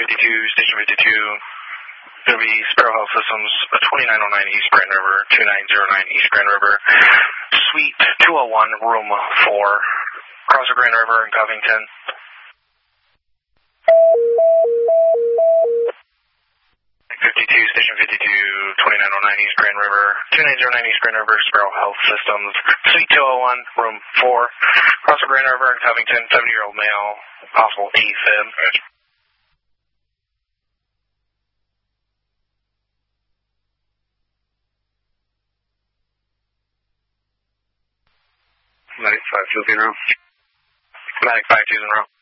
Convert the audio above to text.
Station 52, going to be Sparrow Health Systems, 2909 East Grand River, 2909 East Grand River, Suite 201, Room 4, across the Grand River in Covington. Station 52, 2909 East Grand River, 2909 East Grand River, Sparrow Health Systems, Suite 201, Room 4, across the Grand River in Covington, 70-year-old male, possible AFib. 9520. 9520.